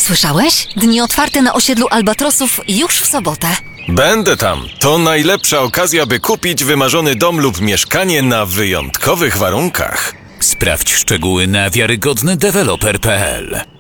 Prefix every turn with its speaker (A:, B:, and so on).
A: Słyszałeś? Dni otwarte na osiedlu Albatrosów już w sobotę.
B: Będę tam. To najlepsza okazja, by kupić wymarzony dom lub mieszkanie na wyjątkowych warunkach.
C: Sprawdź szczegóły na wiarygodnydeweloper.pl.